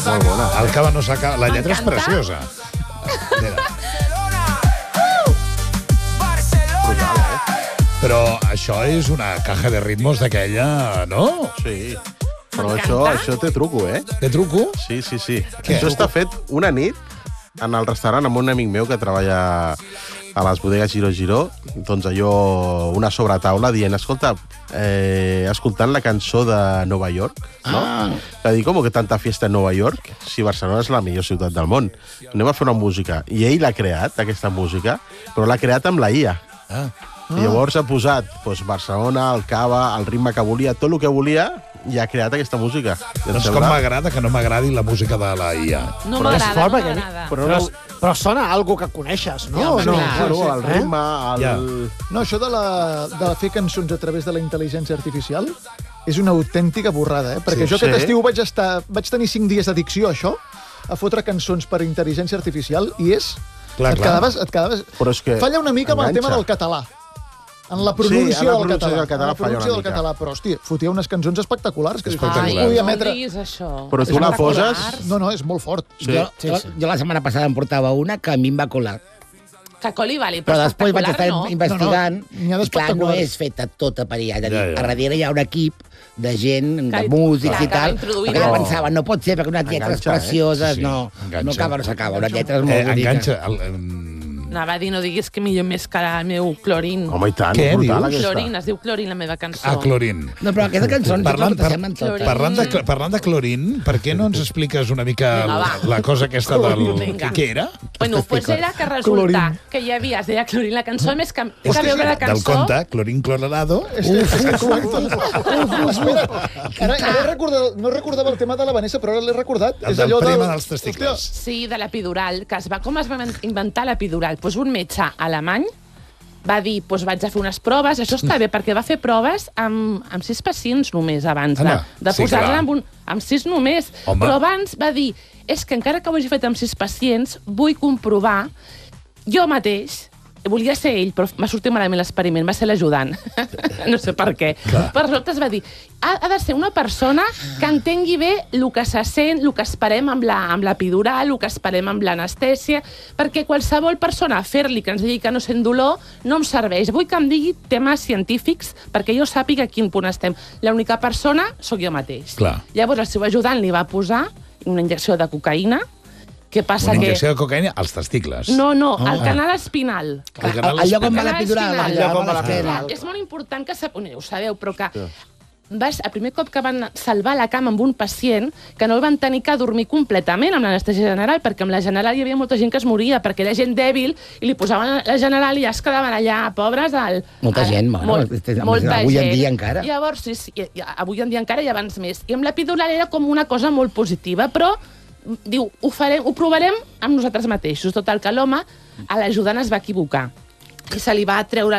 Molt bona. El cava no s'acaba. La lletra és preciosa. Mira. Però això és una caja de ritmos d'aquella, no? Sí. Però això té truco, eh? Té truco? Sí. Què? Això està fet una nit en el restaurant amb un amic meu que treballa a les bodegues Giro. Doncs allò, una sobretaula dient, escolta, escoltant la cançó de Nova York, no? Va dir, com que tanta fiesta en Nova York? Si Barcelona és la millor ciutat del món. Anem a fer una música. I ell l'ha creat, aquesta música, però l'ha creat amb la IA. I llavors ha posat Barcelona, el cava, el ritme que volia, tot el que volia, i ha creat aquesta música. Doncs com m'agrada que no m'agradi la música de la IA. No m'agrada. Però sona algo que coneixes, no? El ritme... No, això de fer cançons a través de la intel·ligència artificial és una autèntica borrada, perquè jo aquest estiu vaig tenir 5 dies d'addicció a això, a fotre cançons per intel·ligència artificial, i és... Et quedaves... Falla una mica amb el tema del català. En la pronúncia del català. Però, hòstia, fotia unes cançons espectaculars. No diguis això. Però tu la poses... No, és molt fort. Jo la setmana passada em portava una que a mi em va colar. Que coli vali, però després vaig estar investigant i clar, no és feta tota per IA. A darrere hi ha un equip de gent, de músics i tal, perquè jo pensava, no pot ser, perquè unes lletres precioses no s'acaba, unes lletres molt boniques. Anava a dir, no diguis que millor més que el meu Clorín. Home, i tant. Què dius? Clorín, es diu Clorín, la meva cançó. Clorín. No, però aquesta cançó semblen totes. Parlant de Clorín, per què no ens expliques una mica la cosa aquesta del... Què era? Bueno, doncs era que resulta que hi havia, es deia Clorín, la cançó, més que a veure la cançó... Del conte, Clorín Colorado. No recordava el tema de la Vanessa, però ara l'he recordat. El del prema dels testicles. Sí, de l'epidural, com es va inventar l'epidural? Doncs un metge alemany va dir, vaig a fer unes proves, això està bé, perquè va fer proves amb 6 pacients només abans de posar-la amb 6 només. Però abans va dir, és que encara que ho hagi fet amb 6 pacients, vull comprovar jo mateix. Volia ser ell, però m'ha sortit malament l'experiment, va ser l'ajudant. No sé per què. Però resultes va dir, ha de ser una persona que entengui bé el que se sent, el que esperem amb l'epidural, el que esperem amb l'anestèsia, perquè qualsevol persona a fer-li que ens digui que no sent dolor no em serveix. Vull que em digui temes científics perquè jo sàpiga a quin punt estem. L'única persona sóc jo mateix. Llavors el seu ajudant li va posar una injecció de cocaïna. Una injecció de cocaïna als testicles. No, al canal espinal. El lloc on va l'epidural. És molt important que ho sabeu, però que el primer cop que van salvar la cama amb un pacient, que no el van tenir que dormir completament amb l'anestèsia general, perquè amb la general hi havia molta gent que es moria, perquè era gent dèbil, i li posaven la general i ja es quedaven allà, pobres... Molta gent, avui en dia encara. Llavors, avui en dia encara i abans més. I amb l'epidural era com una cosa molt positiva, però diu, ho provarem amb nosaltres mateixos. Total, que l'home, a l'ajudant es va equivocar. I se li va treure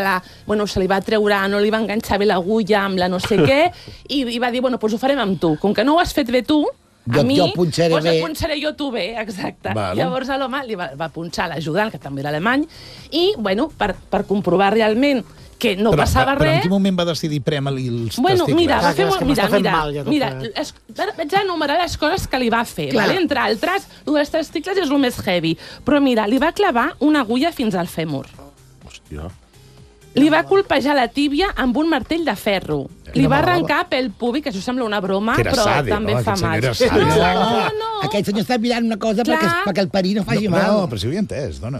no li va enganxar bé l'agulla amb la no sé què, i va dir, ho farem amb tu. Com que no ho has fet bé tu, a mi, punxaré jo tu bé, exacte. Llavors l'home li va punxar l'ajudant, que també era alemany, i, per comprovar realment que no passava res... Però en quin moment va decidir prema-li els testicles? Mira, vaig enumerar les coses que li va fer. Entre altres, els testicles és el més heavy. Però mira, li va clavar una agulla fins al fèmur. Hòstia. Li va colpejar la tíbia amb un martell de ferro. Li va arrencar pèl púbic, que això sembla una broma, però també fa mal. No. Aquest senyor està mirant una cosa perquè el perí no faci mal. No, però si ho he entès, dona.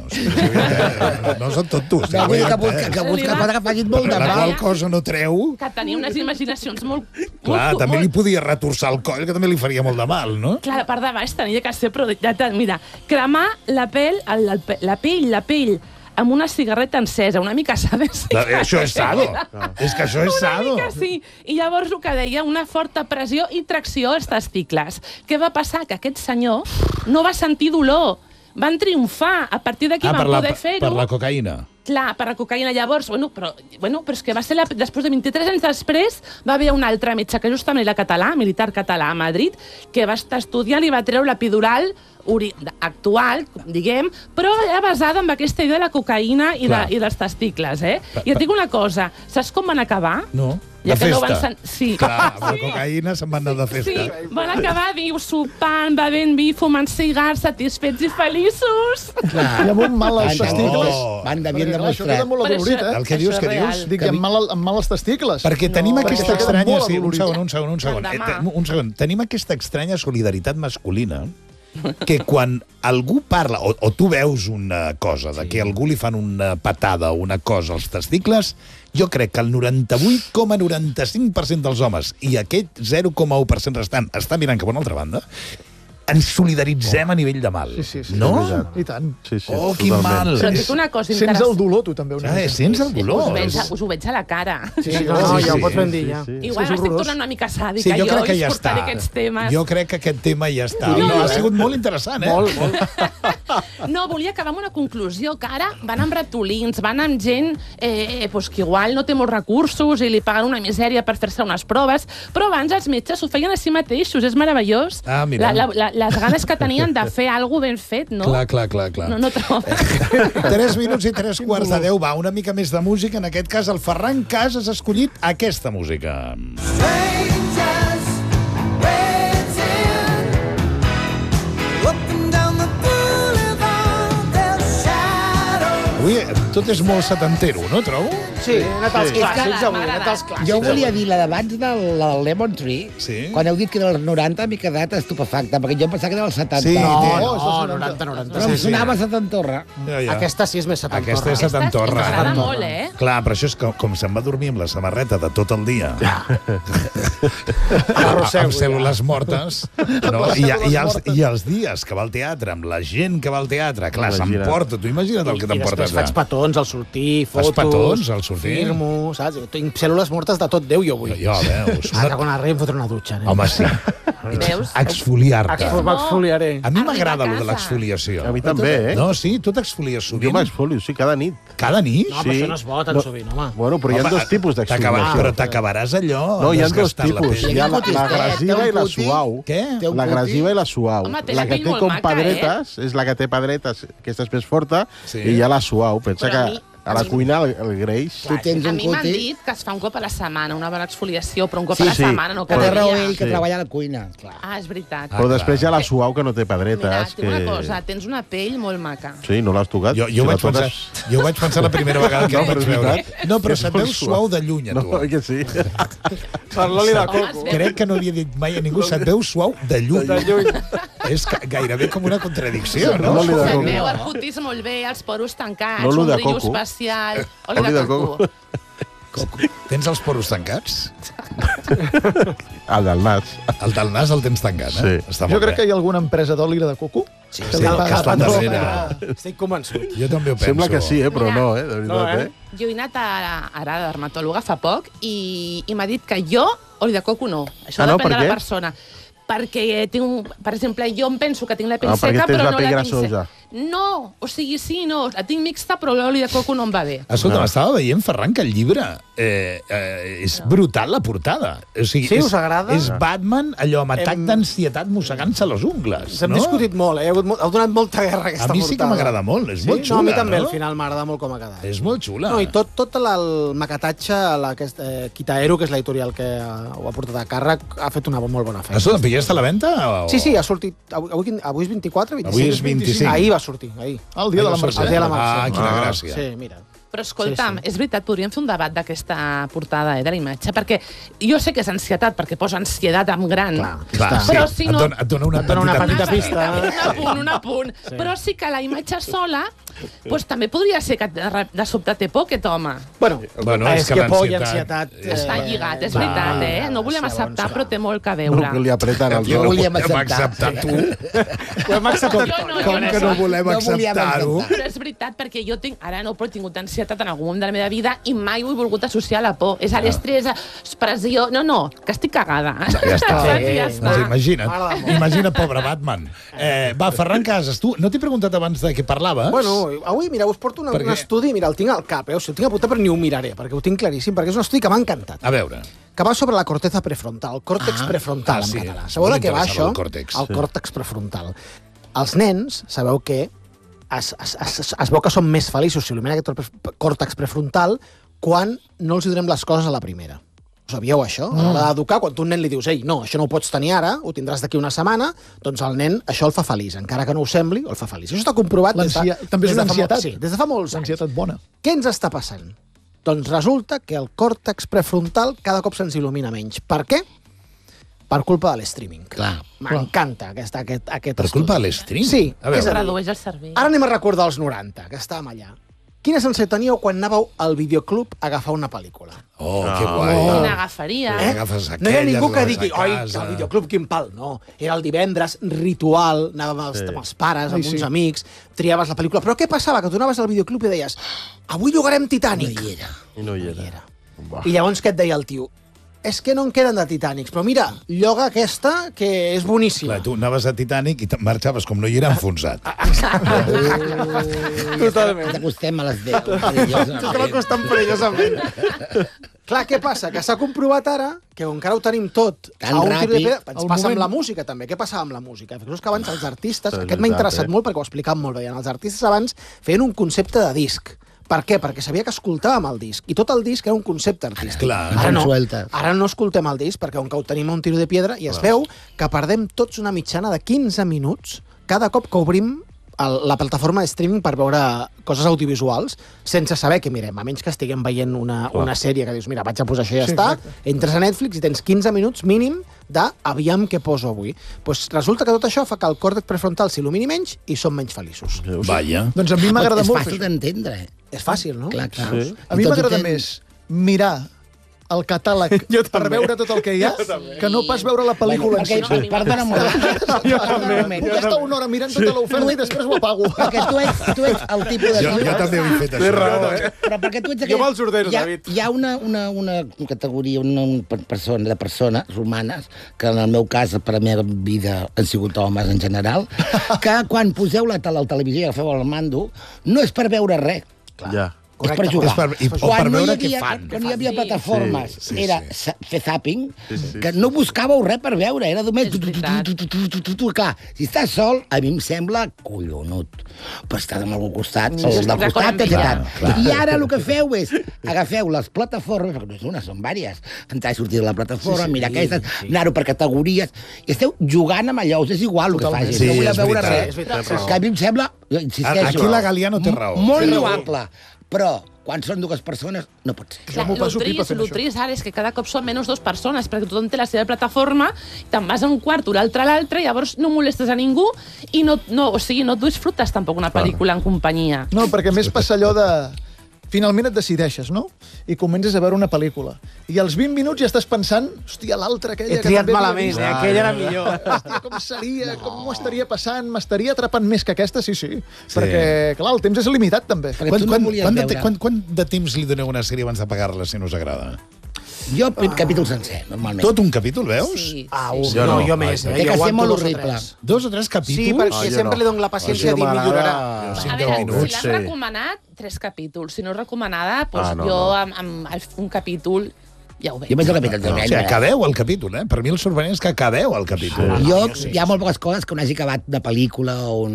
No són tontos. Que busca que facin molt de mal. La qual cosa no treu... Que tenia unes imaginacions molt... Clar, també li podia retorçar el coll, que també li faria molt de mal, no? Clar, per de baix tenia que ser... Mira, cremar la pell amb una cigarreta encesa, una mica sabes? Això és sado. És que això és sado. Una mica sí. I llavors el que deia, una forta pressió i tracció als testicles. Què va passar? Que aquest senyor no va sentir dolor. Van triomfar. A partir d'aquí van poder fer-ho. Per la cocaïna. Clar, per la cocaïna. Llavors, però és que va ser després de 23 anys després, va haver un altre metge, que justament era català, militar català a Madrid, que va estar estudiant i va treure l'epidural actual, diguem, però ja basada en aquesta idea de la cocaïna i dels testicles, I et dic una cosa, saps com van acabar? No. De festa. Sí. Clar, amb la cocaïna se'n van anar de festa. Sí, van acabar, diu, sopant, bevent vi, fumant cigars, satisfets i feliços. Clar. I amb un mal als testicles. Van d'havien Perquè, clar, això demostrat. queda molt adolorit, El que dius, què dius? Dic, i amb mal als testicles. Perquè tenim aquesta perquè queda estranya... molt Sí, adolorit. un segon. L'endemà. Un segon. Tenim aquesta estranya solidaritat masculina que quan algú parla, o tu veus una cosa, de que algú li fan una patada o una cosa als testicles, jo crec que el 98,95% dels homes i aquest 0,1% restant està mirant cap a una altra banda, ens solidaritzem a nivell de mal. Sí. No? I tant. Sí, Oh, quin mal. Però et dic una cosa Sents interessant. el dolor, tu, també, una mica. Sents el dolor. Us ho veig a la cara. Sí, ja ho pots ben dir, ja. Igual m'estic tornant una mica sàdica. Sí, jo crec que ja us està. portaré aquests temes. Jo crec que aquest tema ja està. No, ha sigut molt interessant, eh? Molt. No, volia acabar amb una conclusió, que ara van amb ratolins, van amb gent pues, que igual no té molts recursos i li paguen una misèria per fer-se unes proves, però abans els metges ho feien a si mateixos, és meravellós. Ah, mira. Les ganes que tenien de fer alguna ben fet, no? Clar. No trobes. 3 minuts i 3 quarts de 10. Va, una mica més de música. En aquest cas, el Ferran Casas ha escollit aquesta música. Avui tot és molt setantero, no, trobo? Sí, he anat als Sí. clàssics avui, he M'ha anat als clàssics. Jo volia dir la d'abans del Lemon Tree. Sí. Quan heu dit que era dels 90 m'he quedat estupefacta, perquè jo pensava que era dels 70. Sí, No, té- no, 90. Però em sonava setantorra. Ja. Aquesta sí és més setantorra. Aquesta és setantorra. M'agrada molt, eh? Clar, però això és com se'n va dormir amb la samarreta de tot el dia. Amb cèl·lules mortes. No? I els dies que va al teatre, amb la gent que va al teatre, clar, Imagina't. s'emporta. Tu imagina't el que I t'emporta. després faig petons al sortir, Fas fotos... petons al sortir? Firmo, saps? Tinc cèl·lules mortes de tot Déu, jo avui. Jo, veus. Que quan arribi em fotré una dutxa, nen. Home, sí. Veus? Exfoliar-te. M'exfoliaré. A mi Arriba m'agrada a lo de casa. l'exfoliació. A mi també, eh? No, sí? Tu t'exfolies Jo sovint? m'exfolio, sí, cada nit. Cada nit? No, però això no és bo tan sovint, home. Bueno, però hi ha Home, dos tipus d'exfoliació. Però t'acabaràs allò No, hi ha dos desgastant la tipus. pell. Hi ha Té un l'agressiva i la cuti. suau. Què? Té un L'agressiva i la suau. Home, té La la que pell té molt com maca, pedretes és la que té pedretes, aquesta és més forta, Sí. i hi ha la suau. Pensa Però que a mi- a la cuina el greix... Tu tens A un mi m'han cuti dit que es fa un cop a la setmana, una bona exfoliació, però un cop Sí, a la sí. setmana no que cada té raó dia. ell que Sí. treballa a la cuina. Clar. Ah, és veritat. Però després hi ha la suau que no té Mira, pedretes. tinc una cosa, tens una pell molt maca. Sí, no l'has tocat? Jo Si ho la vaig pensar, toques- jo ho vaig pensar la primera vegada que No, el vaig però és veure. veritat. No, però És se't molt veu suau de lluny, a tu. No, que sí. Per l'oli de Home, coco. es veu. Crec que no havia dit mai a ningú, se't veu suau de lluny. És gairebé com una contradicció, no? L'oli de Se't coco. veu el cutis molt bé, els poros tancats, No, l'oli un de brillo coco. especial... Oli de coco. Tens els poros tancats? El del nas. El del nas el tens tancat, eh? Sí. Està Jo molt crec que bé. hi ha alguna empresa d'oli de coco. Sí, que li el paga que està tant. darrere. Estic convençut. Jo també ho penso. Sembla que sí, però Mira. no, de veritat, No, eh? Jo he anat ara a la dermatòloga fa poc i m'ha dit que jo, oli de coco no. Això Ah, no? depèn Per de què? la persona. Perquè tinc per exemple, jo em penso que tinc la pell Ah, perquè seca, tens però la no pell la tinc grassosa. No, o sigui, sí, no, la tinc mixta, però l'oli de coco no em va bé. Escolta, m'estava veient, Ferran, que el llibre és brutal, la portada. O sigui, Sí, us agrada? És Batman, allò amb atac Hem- d'ansietat mossegant-se les ungles, Hem no? discutit molt, eh? Heu donat molta guerra a aquesta A mi sí que portada. m'agrada molt, és molt No, a mi xula, també, no? al final m'agrada molt com ha quedat. És molt xula. No, i tot el maquetatge, Quitaero, que és l'editorial que ho ha portat a càrrec, ha fet una molt bona feina. Escolta, ja està a la venda? O... Sí, sí, ha sortit. Avui és 24, 25? Avui és 25. Ahir va sortir, ahir. El dia de la Mercè. El dia de la Mercè. Ah, quina gràcia. Sí, mira. Però escolta'm, Sí, sí. és veritat, podríem fer un debat d'aquesta portada, de la imatge, perquè jo sé que és ansietat, perquè posa ansietat amb gran. Clar, Però sí. si no- Et dona una dona una petita petita pista. pista. Un apunt. Sí. Però sí que la imatge sola pues, també podria ser que de sobte té por, aquest home. Bueno, Bueno, és que por i l'ansietat- ansietat... Està lligat, és clar, veritat, eh? No ho volem segons, acceptar, clar. però té molt que No, veure. que li apreten els Jo ous. volia Hem acceptar. acceptat tu. Ho hem acceptat. Jo no, Com jo que no volem No volíem acceptar-ho? acceptar. Però és veritat, perquè jo tinc, ara no, però he tingut ansietat en algun moment de la meva vida i mai ho he volgut associar a la por. És a l'estrès, pressió... No, que estic cagada. Ja està. Saps? Ja està. Doncs imagina't, M'agrada molt. imagina't, pobre Batman. Va, Ferran Casas, tu no t'he preguntat abans de què parlaves? Bueno, avui, mira, us porto un Per què? estudi, mira, el tinc al cap, o sigui, el tinc apuntat però ni ho miraré, perquè ho tinc claríssim, perquè és un estudi que m'ha encantat. A veure, Que va sobre la corteza prefrontal, còrtex prefrontal, sí. en català. Sabeu Molt de què va interessant, això? el còrtex. El còrtex prefrontal. Els nens, sabeu que es veu que són més feliços si il·lumina aquest còrtex prefrontal quan no els hi donem les coses a la primera. Ho sabíeu, això? A l'hora d'educar, quan tu a un nen li dius no, això no ho pots tenir ara, ho tindràs d'aquí una setmana, doncs el nen això el fa feliç. Encara que no ho sembli, el fa feliç. Això està comprovat també és una ansietat. Sí, des de fa molts anys. Ansietat bona. Què ens està passant? Doncs resulta que el còrtex prefrontal cada cop se'ns il·lumina menys. Per què? Per culpa de l'streaming. M'encanta aquest estudi. Per culpa de l'streaming? Sí. Es redueix el cervell. Ara anem a recordar els 90, que estàvem allà. Quina sensació teníeu quan anàveu al videoclub a agafar una pel·lícula? Oh, que guai. Quina agafaria. No hi ha ningú que digui, oi, el videoclub quin pal. No, era el divendres, ritual, anàvem amb els pares, amb uns amics, triaves la pel·lícula. Però què passava? Que tu anaves al videoclub i deies, avui llogarem Titanic. I no hi era. I llavors què et deia el tio? És que no en queden de Titanics, però mira, lloga aquesta, que és boníssima. Clar, tu anaves a Titanic i marxaves com no hi era enfonsat. Totalment. Ens acostem a les 10. T'estem acostant perillosament. Clar, què passa? Que s'ha comprovat ara que encara ho tenim tot Tan a un tiro de ràpid. pedra. Ens passa amb la música, també. Què passava amb la música? Fixeu que abans els artistes, aquest m'ha interessat molt perquè ho explicaven molt bé, els artistes abans feien un concepte de disc. Per què? Perquè sabia que escoltàvem el disc. I tot el disc era un concepte artístic. Clar. Ara no escoltem el disc, perquè on que ho tenim a un tiro de pedra, i es veu que perdem tots una mitjana de 15 minuts cada cop que obrim la plataforma de streaming per veure coses audiovisuals, sense saber què mirem, a menys que estiguem veient una sèrie que dius, mira, vaig a posar això i ja està, entres a Netflix i tens 15 minuts mínim d'aviam què poso avui. Pues resulta que tot això fa que el còrtex prefrontal s'il·lumini menys i som menys feliços. Vaja. Doncs a mi m'agrada molt. És fàcil d'entendre. És fàcil, no? Clar. Sí. A mi m'agrada més mirar el catàleg per veure tot el que hi ha, que no pas veure la pel·lícula en si. Perdona'm un moment. Ja està una hora mirant tota l'oferta i després ho apago. Perquè tu ets el tipus de... Jo també ho he fet, això. Però perquè tu ets Jo me'ls ordeno, David. Hi ha una categoria, una persona de persones humanes, que en el meu cas, per la meva vida, han sigut homes en general, que quan poseu la televisió i agafeu el mando, no és per veure res. Ja. És per jugar. O per veure què fan. Quan hi havia plataformes, era fer zapping, que no buscàveu res per veure, era només... Clar, si estàs sol, a mi em sembla collonut. Però estàs amb algú costat, del costat, etc. I ara el que feu és, agafeu les plataformes, perquè no és una, són vàries, entrar i sortir de la plataforma, mirar aquestes, anar-ho per categories, i esteu jugant amb allò, és igual el que facis, no voleu veure res. Que a mi em sembla, insisteixo... Aquí la Galiano té raó. Molt lloable. Però, quan són dues persones, no pot ser. Clar, el trist ara és que cada cop són menys dues persones, perquè tothom té la seva plataforma, te'n vas a un quart, l'altre a l'altre, i llavors no molestes a ningú i no disfrutes tampoc una pel·lícula en companyia. No, perquè més passa allò de... Finalment et decideixes, no? I comences a veure una pel·lícula. I als 20 minuts ja estàs pensant, hòstia, l'altra, aquella... He triat malament, aquella era millor. Hòstia, com seria, com m'ho estaria passant, m'estaria atrapant més que aquesta, sí. Perquè, clar, el temps és limitat, també. Quant de temps li doneu una sèrie abans de pagar-la, si no us agrada? Jo, capítol sencer, normalment. Tot un capítol, veus? Sí. Jo més. Té que ser molt horrible. 2 o 3 capítols? Sí, perquè sempre li dono la paciència de dir millorarà. A veure, si l'has recomanat, 3 capítols. Si no és recomanada, doncs jo amb un capítol ja ho veig. Jo veig el capítol també. O sigui, acabeu el capítol, eh? Per mi el sorprenent és que acabeu el capítol. Hi ha molt poques coses que no hagi acabat de pel·lícula o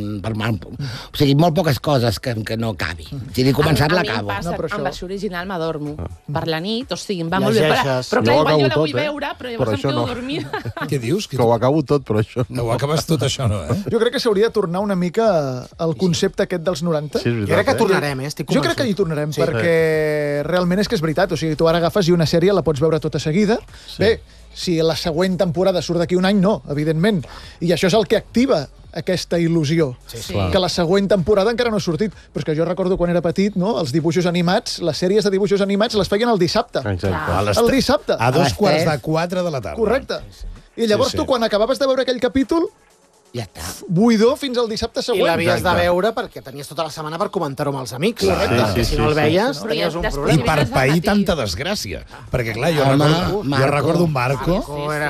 o sigui, molt poques coses que no acabi. Si he començat, l'acabo. A mi em passa, en versió original m'adormo. Per la nit, o sigui, em va molt bé. Però clar, igual jo la vull veure, però llavors em quedo dormida. Què dius? Que ho acabo tot, però això no. Ho acabes tot això, no, eh? Jo crec que s'hauria de tornar una mica al concepte aquest dels 90. Sí, Jo crec que tornarem, estic convençut. Jo crec que hi tornarem, perquè realment és que és veritat. O sigui, tu ara agafes i una sèrie la pots veure tota seguida. Bé, si la següent temporada surt d'aquí un any, no, evidentment. I això és el que activa aquesta il·lusió. Que la següent temporada encara no ha sortit. Però és que jo recordo quan era petit, no? Els dibuixos animats, les sèries de dibuixos animats les feien el dissabte. El dissabte. A 3:45 de la tarda. Correcte. I llavors tu, quan acabaves de veure aquell capítol, ja està. buidor fins al dissabte següent. I l'havies de veure perquè tenies tota la setmana per comentar-ho amb els amics. Correcte. Si no el veies, tenies un I problema. per pair tanta desgràcia. Perquè, clar, jo recordo un Marco